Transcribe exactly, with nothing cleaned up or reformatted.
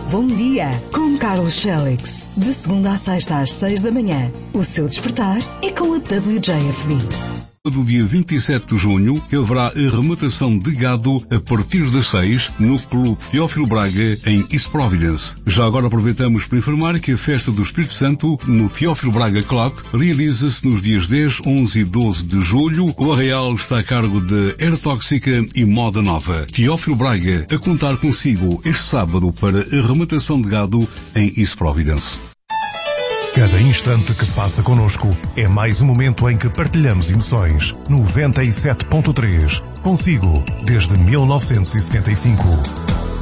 Bom dia, com Carlos Félix. De segunda a sexta às seis da manhã. O seu despertar é com a W J F D. Do dia vinte e sete de junho, haverá a rematação de gado a partir das seis no Clube Teófilo Braga, em East Providence. Já agora aproveitamos para informar que a festa do Espírito Santo no Teófilo Braga Club realiza-se nos dias dez, onze e doze de julho. O arraial está a cargo de Air Tóxica e Moda Nova. Teófilo Braga a contar consigo este sábado para a rematação de gado em East Providence. Cada instante que passa connosco é mais um momento em que partilhamos emoções. noventa e sete ponto três. Consigo, desde mil novecentos e setenta e cinco.